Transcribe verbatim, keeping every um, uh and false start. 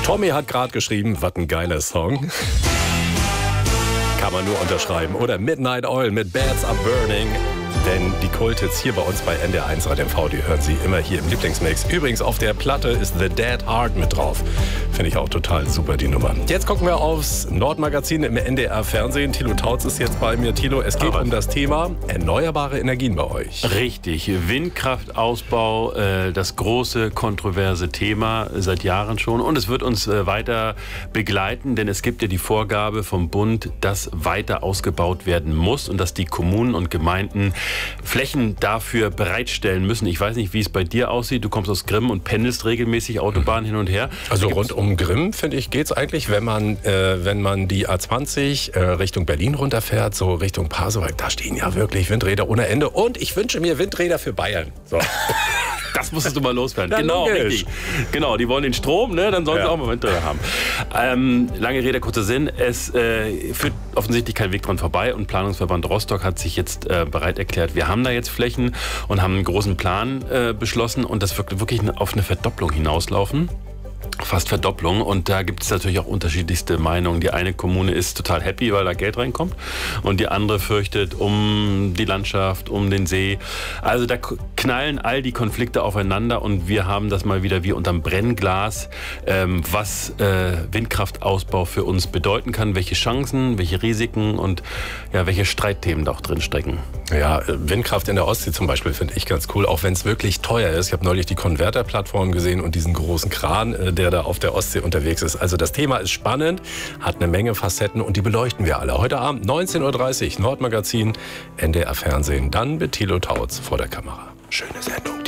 Tommy hat gerade geschrieben, was ein geiler Song. Kann man nur unterschreiben. Oder Midnight Oil mit Beds Are Burning. Denn die Kulthits hier bei uns bei N D R eins Radio M V, die hören Sie immer hier im Lieblingsmix. Übrigens, auf der Platte ist The Dead Heart mit drauf. Finde ich auch total super, die Nummer. Jetzt gucken wir aufs Nordmagazin im N D R Fernsehen. Thilo Tautz ist jetzt bei mir. Thilo, es geht Aber um das Thema erneuerbare Energien bei euch. Richtig. Windkraftausbau, äh, das große, kontroverse Thema seit Jahren schon. Und es wird uns äh, weiter begleiten, denn es gibt ja die Vorgabe vom Bund, dass weiter ausgebaut werden muss und dass die Kommunen und Gemeinden Flächen dafür bereitstellen müssen. Ich weiß nicht, wie es bei dir aussieht. Du kommst aus Grimm und pendelst regelmäßig Autobahn hin und her. Also rund um Grimm, finde ich, geht es eigentlich, wenn man, äh, wenn man die A zwanzig äh, Richtung Berlin runterfährt, so Richtung Pasewalk, da stehen ja wirklich Windräder ohne Ende. Und ich wünsche mir Windräder für Bayern. So. Das musstest du mal loswerden. Ja, genau, logisch. richtig. Genau, die wollen den Strom, ne? Dann sollen sie Ja. auch mal Windräder haben. Ähm, lange Rede, kurzer Sinn. Es äh, führt offensichtlich kein Weg dran vorbei und Planungsverband Rostock hat sich jetzt äh, bereit erklärt, wir haben da jetzt Flächen und haben einen großen Plan äh, beschlossen und das wird wirklich auf eine Verdopplung hinauslaufen. Fast Verdopplung. Und da gibt es natürlich auch unterschiedlichste Meinungen. Die eine Kommune ist total happy, weil da Geld reinkommt. Und die andere fürchtet um die Landschaft, um den See. Also da knallen all die Konflikte aufeinander. Und wir haben das mal wieder wie unterm Brennglas, ähm, was äh, Windkraftausbau für uns bedeuten kann. Welche Chancen, welche Risiken und ja, welche Streitthemen da auch drin stecken. Ja, Windkraft in der Ostsee zum Beispiel finde ich ganz cool, auch wenn es wirklich teuer ist. Ich habe neulich die Konverterplattform gesehen und diesen großen Kran, der da auf der Ostsee unterwegs ist. Also das Thema ist spannend, hat eine Menge Facetten und die beleuchten wir alle. Heute Abend neunzehn Uhr dreißig, Nordmagazin, N D R Fernsehen. Dann mit Thilo Tautz vor der Kamera. Schöne Sendung.